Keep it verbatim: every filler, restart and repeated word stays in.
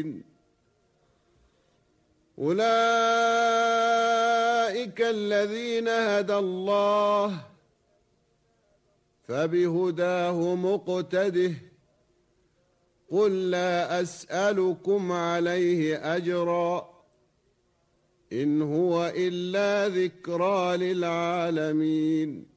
الدين. أولئك الذين هدى الله فبهداه مقتده. قل لا أسألكم عليه أجرا إن هو إلا ذكرى للعالمين.